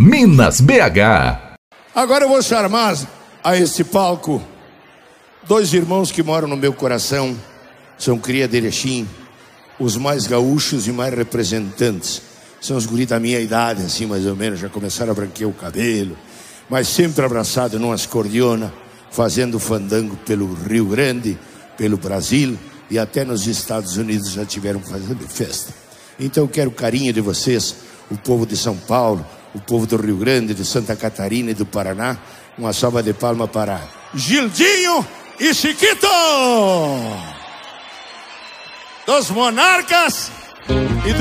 Minas BH. Agora eu vou chamar a esse palco dois irmãos que moram no meu coração. São cria de Erechim, os mais gaúchos e mais representantes. São os guris da minha idade, assim mais ou menos. Já começaram a branquear o cabelo, mas sempre abraçado numa acordeona, fazendo fandango pelo Rio Grande, pelo Brasil e até nos Estados Unidos já tiveram fazendo festa. Então eu quero o carinho de vocês, o povo de São Paulo, o povo do Rio Grande, de Santa Catarina e do Paraná. Uma salva de palmas para Gildinho e Chiquito, dos Monarcas